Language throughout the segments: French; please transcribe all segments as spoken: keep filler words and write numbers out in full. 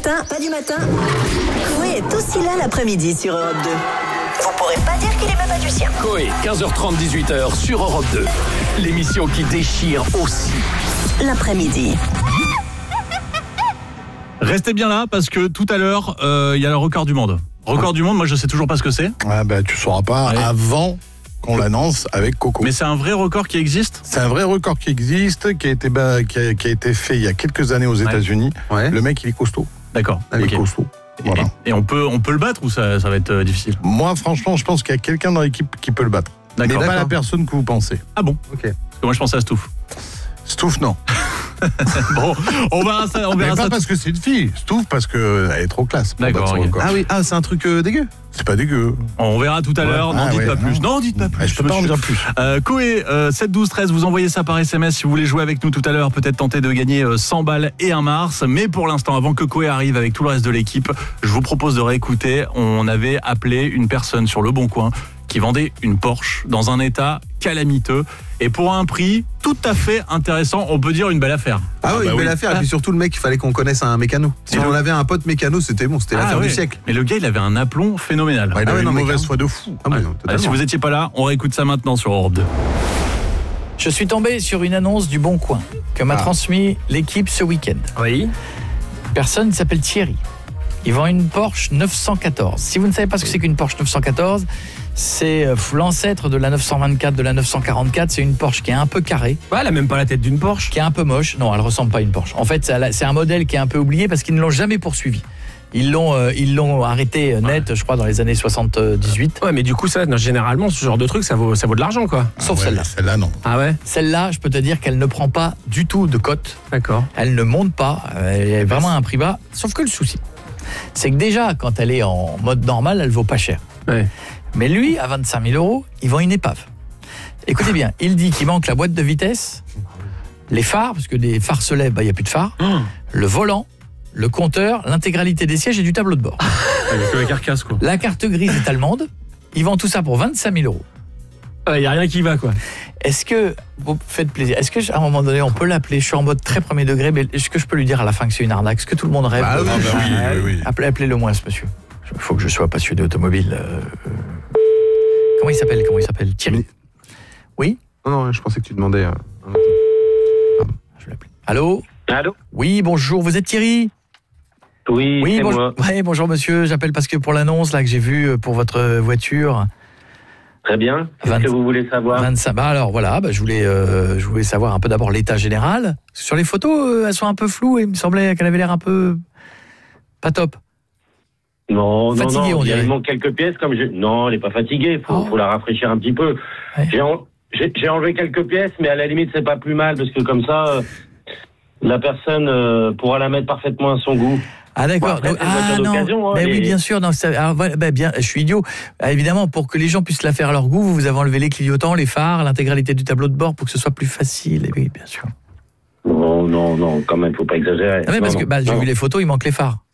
matin, pas du matin. Coé est aussi là l'après-midi sur Europe deux. Vous pourrez pas dire qu'il est même pas du sien. Coé, quinze heures trente, dix-huit heures sur Europe deux. L'émission qui déchire aussi l'après-midi. Restez bien là parce que tout à l'heure, il euh, y a le record du monde. Record du monde, moi je sais toujours pas ce que c'est. Ah bah tu sauras pas ouais. avant qu'on l'annonce avec Coco. Mais c'est un vrai record qui existe ? C'est un vrai record qui existe, qui a été, bah, qui a, qui a été fait il y a quelques années aux ouais. États-Unis. Ouais. Le mec il est costaud. D'accord. Il okay. est costaud. Voilà. Et, et on peut, on peut le battre ou ça, ça va être euh, difficile ? Moi franchement je pense qu'il y a quelqu'un dans l'équipe qui peut le battre. D'accord. Mais pas D'accord. la personne que vous pensez. Ah bon ? Ok. Parce que moi je pensais à Stouff. Stouff non. Bon, on verra ça. On verra mais pas ça parce que c'est une fille, Stouff parce qu'elle est trop classe. D'accord. Okay. Ah oui, ah c'est un truc euh, dégueu. C'est pas dégueu. On verra tout à l'heure. Ouais. N'en ah dites ouais, pas non. plus. Non, dites pas plus. Je peux pas en dire plus. Euh, Coé, euh, sept douze treize, vous envoyez ça par S M S si vous voulez jouer avec nous tout à l'heure. Peut-être tenter de gagner euh, cent balles et un Mars. Mais pour l'instant, avant que Coé arrive avec tout le reste de l'équipe, je vous propose de réécouter. On avait appelé une personne sur Le Bon Coin qui vendait une Porsche dans un état calamiteux et pour un prix tout à fait intéressant, on peut dire une belle affaire. Ah, ah oui, bah une belle oui. affaire. Et puis surtout le mec, il fallait qu'on connaisse un mécano. Si ah, on avait un pote mécano, c'était bon, c'était ah, l'affaire ouais. du siècle. Mais le gars, il avait un aplomb phénoménal. Ouais, il avait ah, ouais, non, une mauvaise foi de fou. Ah, ouais. Ouais. Allez, si vous étiez pas là, on réécoute ça maintenant sur Europe deux. Je suis tombé sur une annonce du Bon Coin que m'a ah. transmis l'équipe ce week-end. Oui. Personne qui s'appelle Thierry. Il vend une Porsche neuf cent quatorze. Si vous ne savez pas ce que c'est qu'une Porsche neuf cent quatorze, c'est l'ancêtre de la neuf cent vingt-quatre, de la neuf cent quarante-quatre. C'est une Porsche qui est un peu carrée. Ouais, elle a même pas la tête d'une Porsche. Qui est un peu moche. Non, elle ressemble pas à une Porsche. En fait, c'est un modèle qui est un peu oublié parce qu'ils ne l'ont jamais poursuivi. Ils l'ont, euh, ils l'ont arrêté net, ouais. je crois, dans les années soixante-dix-huit. Ouais, mais du coup, ça, généralement, ce genre de truc, ça vaut, ça vaut de l'argent, quoi. Sauf ah ouais, celle-là. Celle-là, non. Ah ouais. Celle-là, je peux te dire qu'elle ne prend pas du tout de cote. D'accord. Elle ne monte pas. Elle est vraiment à un prix bas. Sauf que le souci, c'est que déjà, quand elle est en mode normal, elle vaut pas cher. Ouais. Mais lui, à vingt-cinq mille euros, il vend une épave. Écoutez bien, il dit qu'il manque la boîte de vitesse, les phares, parce que des phares se lèvent, bah, il n'y a plus de phares, oh. le volant, le compteur, l'intégralité des sièges et du tableau de bord. Il n'y a que la carcasse, quoi. La carte grise est allemande. Il vend tout ça pour vingt-cinq mille euros. Il n'y a rien qui va, quoi. Est-ce que, vous faites plaisir, est-ce qu'à un moment donné, on peut l'appeler, je suis en mode très premier degré, mais est-ce que je peux lui dire à la fin que c'est une arnaque ? Est-ce que tout le monde rêve bah, de... oui, bah, oui, oui, oui. Appelez, appelez-le moins, ce monsieur. Il faut que je sois passionné automobile. Euh... Comment il s'appelle ? Comment il s'appelle ? Thierry. Oui ? Non, non, je pensais que tu demandais... Euh... Pardon, je vais l'appeler. Allô ? Allô ? Oui, bonjour, vous êtes Thierry ? Oui, oui c'est bonjour. moi. Ouais, bonjour monsieur, j'appelle parce que pour l'annonce là que j'ai vue pour votre voiture. Très bien. Qu'est-ce vingt... que vous voulez savoir ? vingt-cinq Bah alors voilà, bah, je voulais euh, je voulais savoir un peu d'abord l'état général. Sur les photos, euh, elles sont un peu floues et il me semblait qu'elle avait l'air un peu pas top. Non, fatiguée, non, non. On dirait. Il manque quelques pièces comme je. Non, elle est pas fatiguée. Faut, oh. faut la rafraîchir un petit peu. Ouais. J'ai, en... j'ai, j'ai enlevé quelques pièces, mais à la limite c'est pas plus mal parce que comme ça, euh, la personne euh, pourra la mettre parfaitement à son goût. Ah d'accord. Bon, après, ah non. hein, mais les... oui, bien sûr. Non, ça, alors, voilà, bah, bien. Je suis idiot. Ah, évidemment, pour que les gens puissent la faire à leur goût, vous, vous avez enlevé les clignotants, les phares, l'intégralité du tableau de bord pour que ce soit plus facile. Et oui, bien sûr. Non, non, non. Quand même, faut pas exagérer. Ah, mais parce non, que bah, j'ai vu les photos, il manque les phares.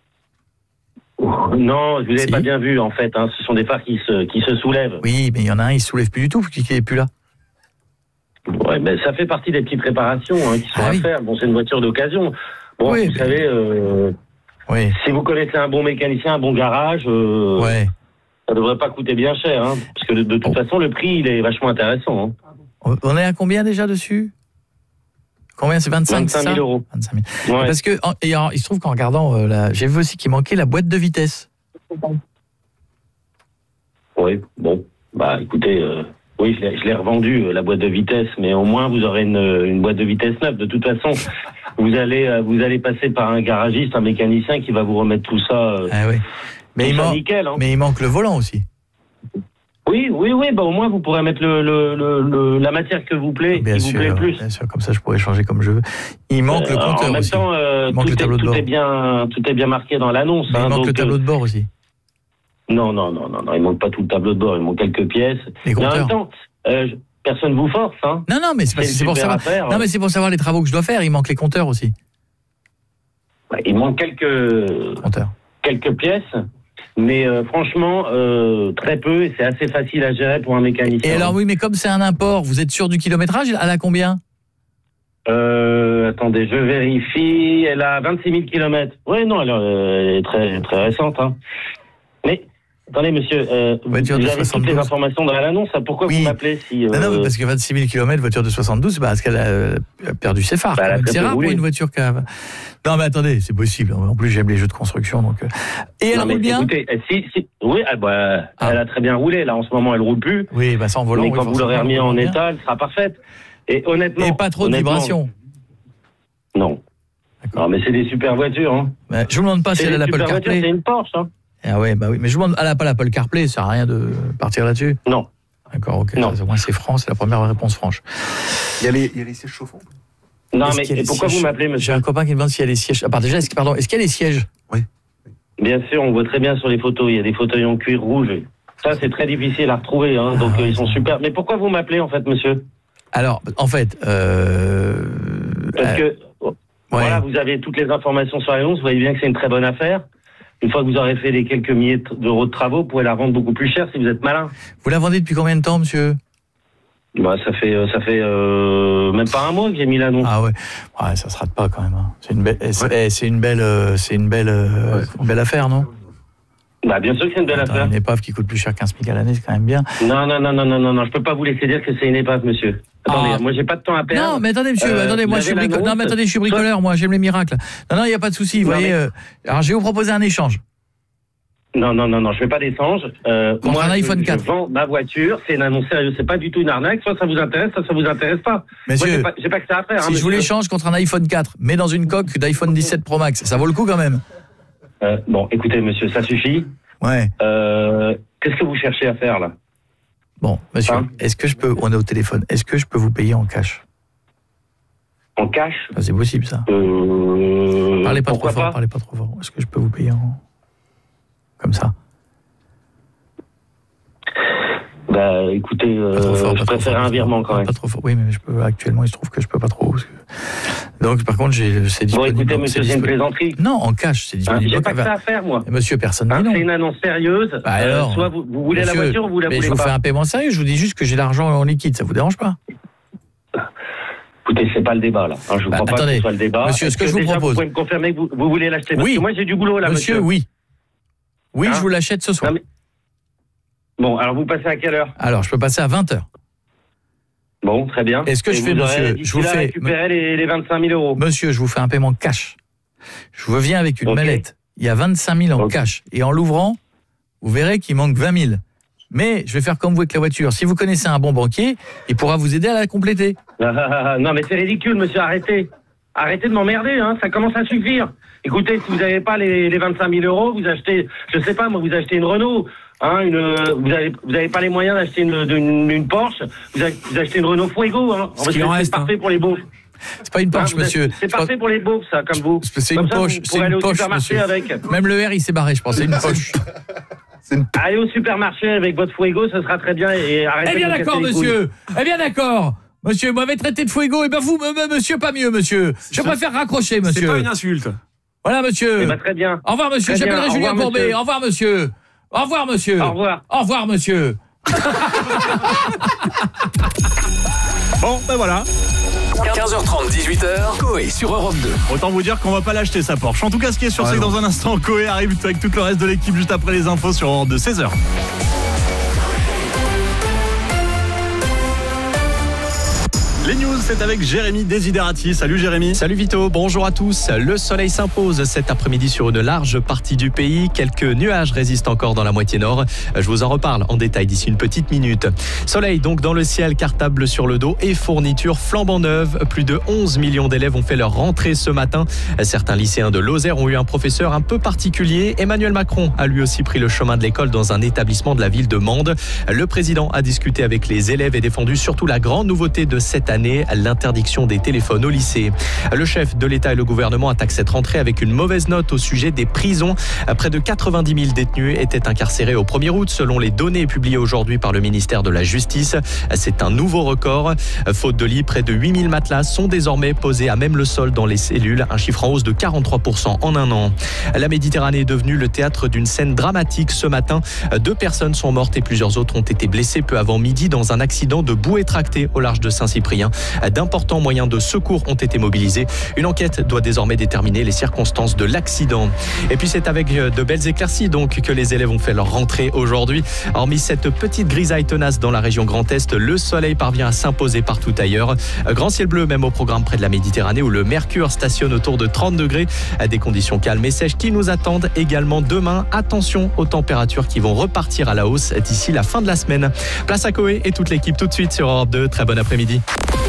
Non, je vous l'avez si. pas bien vu en fait. Hein. Ce sont des phares qui se qui se soulèvent. Oui, mais il y en a un, il se soulève plus du tout, qui n'est plus là. Ouais, mais ça fait partie des petites réparations hein, qui sont ah, à oui. faire. Bon, c'est une voiture d'occasion. Bon, oui, vous mais... savez. Euh... Oui. Si vous connaissez un bon mécanicien, un bon garage, euh, ouais. ça devrait pas coûter bien cher, hein, parce que de, de toute oh. façon, le prix, il est vachement intéressant. Hein. On est à combien déjà dessus ? Combien ? C'est vingt-cinq mille euros. vingt-cinq mille. Ouais. Parce que en, et en, il se trouve qu'en regardant, euh, la, j'ai vu aussi qu'il manquait la boîte de vitesse. Oui, bon, bah écoutez, euh, oui, je l'ai, je l'ai revendu euh, la boîte de vitesse, mais au moins vous aurez une, une boîte de vitesse neuve. De toute façon. Vous allez, euh, vous allez passer par un garagiste, un mécanicien qui va vous remettre tout ça. Euh, ah oui. Mais il, man... nickel, hein. Mais il manque le volant aussi. Oui, oui, oui. Bah au moins vous pourrez mettre le, le, le, le la matière que vous plaît, bien qui sûr, vous plaît le plus. Bien sûr, comme ça je pourrais changer comme je veux. Il manque euh, le compteur aussi. En même aussi. temps, euh, il manque tout, le tableau est, de tout bord. est bien, tout est bien marqué dans l'annonce. Mais hein, il manque donc, le tableau de bord aussi. Non, non, non, non, non. Il manque pas tout le tableau de bord. Il manque quelques pièces. Les compteurs. Mais en même temps. Euh, je... Personne vous force, hein. Non, non, mais c'est, parce que c'est pour savoir. Affaire, non, mais c'est pour savoir les travaux que je dois faire. Il manque les compteurs aussi. Ouais, il manque quelques compteurs, quelques pièces, mais euh, franchement euh, très peu. Et c'est assez facile à gérer pour un mécanicien. Et alors oui, mais comme c'est un import, vous êtes sûr du kilométrage ? Elle a combien ? Euh, attendez, je vérifie. Elle a vingt-six mille kilomètres. Oui, non, elle, elle est très, très récente. Hein. Mais, attendez, monsieur, euh, vous avez toutes les informations dans l'annonce. Pourquoi oui. vous m'appelez si, euh... Non, non, parce que vingt-six mille kilomètres, voiture de soixante-douze, bah, parce qu'elle a perdu ses phares. Bah, c'est rare pour une voiture qui a... Non, mais attendez, c'est possible. En plus, j'aime les jeux de construction. Donc... Et elle non, roule bien écoutez, si, si, oui, elle, bah, ah. elle a très bien roulé. Là, en ce moment, elle ne roule plus. Oui, bah, sans volant. Mais quand oui, vous l'aurez remis en bien. état, elle sera parfaite. Et honnêtement... Et pas trop de vibrations. Non. Non, mais c'est des super voitures. Hein. Bah, je vous demande pas si elle a l'Apple CarPlay. C'est une Porsche. Hein. Ah ouais, bah oui. Mais je vous demande, elle n'a pas l'Apple CarPlay, ça sert à rien de partir là-dessus. Non. D'accord, ok. Non. Au moins c'est franc, c'est la première réponse franche. Il y a les, il y a les sièges chauffants. Non, mais et pourquoi sièges... vous m'appelez, monsieur? J'ai un copain qui me demande s'il y a les sièges. Ah, pardon, déjà, est-ce, pardon, est-ce qu'il y a les sièges? Oui. Bien sûr, on voit très bien sur les photos. Il y a des fauteuils en cuir rouge. Ça, c'est très difficile à retrouver. Hein, donc, ah, euh, ils sont super. Mais pourquoi vous m'appelez, en fait, monsieur? Alors, en fait, euh... Parce que, ouais. voilà, vous avez toutes les informations sur l'annonce, vous voyez bien que c'est une très bonne affaire. Une fois que vous aurez fait les quelques milliers d'euros de travaux, vous pouvez la vendre beaucoup plus cher si vous êtes malin. Vous la vendez depuis combien de temps, monsieur? Bah, ça fait, ça fait euh, même pas un mois que j'ai mis l'annonce. Ah ouais, ouais, ça se rate pas quand même. Hein. C'est une belle, ouais. c'est une belle, c'est une belle, ouais, une belle affaire, non? Bah, bien sûr que c'est une belle Attends, affaire. Une épave qui coûte plus cher qu'un SMIC à l'année, c'est quand même bien. Non, non, non, non, non, non, non, je peux pas vous laisser dire que c'est une épave, monsieur. Attendez, ah. moi j'ai pas de temps à perdre. Non, mais attendez, monsieur, euh, attendez, moi je suis bricoleur. Non, mais attendez, je suis bricoleur, moi j'aime les miracles. Non, non, il y a pas de souci. Vous non, voyez. Mais... Euh... Alors, je vais vous proposer un échange. Non, non, non, non, je fais pas d'échange. Euh, Contre moi, un iPhone je, quatre. Je vends ma voiture, c'est une annonce sérieuse, c'est pas du tout une arnaque. Soit ça vous intéresse, soit ça vous intéresse pas. Monsieur, moi, j'ai pas, j'ai pas que ça à faire. Si hein, je monsieur. vous l'échange contre un iPhone quatre, mais dans une coque d'iPhone dix-sept Pro Max, ça vaut le coup quand même. Euh, bon, écoutez, monsieur, ça suffit. Ouais. Euh, qu'est-ce que vous cherchez à faire là? Bon, monsieur, hein? Est-ce que je peux, on est au téléphone, est-ce que je peux vous payer en cash? En cash? Ah, c'est possible ça. Euh, parlez pas trop pas fort, parlez pas trop fort. Est-ce que je peux vous payer en... comme ça? Bah, écoutez, euh, fort, je préfère un virement quand même. Pas trop fort. Oui, mais je peux, actuellement, il se trouve que je peux pas trop. Parce que... Donc, par contre, j'ai, c'est disponible. Bon, écoutez, monsieur, c'est une plaisanterie. Non, en cash, c'est disponible. Hein, j'ai pas que ça à faire, moi. Et monsieur, personne hein, dit non. C'est une annonce sérieuse. Bah alors, euh, soit vous, vous voulez monsieur, la voiture ou vous la mais voulez je pas. vous fais un paiement sérieux, je vous dis juste que j'ai l'argent en liquide, ça vous dérange pas? Écoutez, c'est pas le débat, là. Hein, je ne bah, crois attendez, pas que ce soit le débat. Monsieur, ce que, que je vous déjà, propose... Vous pouvez me confirmer que vous, vous voulez l'acheter? Oui. Parce que moi, j'ai du boulot, là, monsieur. Monsieur, oui. Oui, hein? Je vous l'achète ce soir. Non, mais... Bon, alors vous passez à quelle heure? Alors, je peux passer à vingt heures. Bon, très bien. Est-ce que Et je fais, monsieur, je vous fais récupérer les, les vingt-cinq mille euros. Monsieur, je vous fais un paiement cash. Je vous viens avec une okay. mallette. Il y a vingt-cinq mille en okay. cash. Et en l'ouvrant, vous verrez qu'il manque vingt mille. Mais je vais faire comme vous avec la voiture. Si vous connaissez un bon banquier, il pourra vous aider à la compléter. Ah, non, mais c'est ridicule, monsieur. Arrêtez. Arrêtez de m'emmerder, hein. Ça commence à suffire. Écoutez, si vous n'avez pas les, les vingt-cinq mille euros, vous achetez, je sais pas, moi, vous achetez une Renault. Hein, une, vous n'avez vous avez pas les moyens d'acheter une, une, une Porsche, vous, avez, vous achetez une Renault Fuego. Hein. C'est, c'est reste, parfait hein. pour les beaufs. C'est pas une Porsche, hein, monsieur. C'est parfait pour les beaufs, ça, comme vous. C'est comme une Porsche, c'est une Porsche, monsieur. Avec. Même le R, il s'est barré, je pense. C'est une Porsche. Une... Allez au supermarché avec votre Fuego, ça sera très bien. Et arrêtez eh bien de d'accord, monsieur. Eh bien d'accord. Monsieur, vous m'avez traité de Fuego. Eh bien vous, monsieur, pas mieux, monsieur. Je ça... préfère raccrocher, monsieur. C'est pas une insulte. Voilà, monsieur. Eh ben, très bien. Au revoir, monsieur. Très J'appellerai Julien Courbet. Au revoir, monsieur. Au revoir, monsieur. Au revoir. Au revoir, monsieur. Bon, ben voilà. quinze heures trente, dix-huit heures, Coé sur Europe deux. Autant vous dire qu'on va pas l'acheter sa Porsche. En tout cas, ce qui est sûr, ouais, c'est que dans un instant, Coé arrive avec tout le reste de l'équipe juste après les infos sur Europe deux, seize heures. Les news, c'est avec Jérémy Desiderati. Salut Jérémy. Salut Vito, bonjour à tous. Le soleil s'impose cet après-midi sur une large partie du pays. Quelques nuages résistent encore dans la moitié nord. Je vous en reparle en détail d'ici une petite minute. Soleil donc dans le ciel, cartable sur le dos et fourniture flambant neuve. Plus de onze millions d'élèves ont fait leur rentrée ce matin. Certains lycéens de Lozère ont eu un professeur un peu particulier. Emmanuel Macron a lui aussi pris le chemin de l'école dans un établissement de la ville de Mende. Le président a discuté avec les élèves et défendu surtout la grande nouveauté de cette année. Année, l'interdiction des téléphones au lycée. Le chef de l'État et le gouvernement attaquent cette rentrée avec une mauvaise note au sujet des prisons. Près de quatre-vingt-dix mille détenus étaient incarcérés au premier août selon les données publiées aujourd'hui par le ministère de la Justice. C'est un nouveau record. Faute de lit, près de huit mille matelas sont désormais posés à même le sol dans les cellules, un chiffre en hausse de quarante-trois pour cent en un an. La Méditerranée est devenue le théâtre d'une scène dramatique ce matin. Deux personnes sont mortes et plusieurs autres ont été blessées peu avant midi dans un accident de bouée tractée au large de Saint-Cyprien. D'importants moyens de secours ont été mobilisés. Une enquête doit désormais déterminer les circonstances de l'accident. Et puis c'est avec de belles éclaircies donc que les élèves ont fait leur rentrée aujourd'hui. Hormis cette petite grisaille tenace dans la région Grand Est, le soleil parvient à s'imposer partout ailleurs. Grand ciel bleu même au programme près de la Méditerranée où le mercure stationne autour de trente degrés. Des conditions calmes et sèches qui nous attendent également demain. Attention aux températures qui vont repartir à la hausse d'ici la fin de la semaine. Place à Coé et toute l'équipe tout de suite sur Europe deux. Très bon après-midi.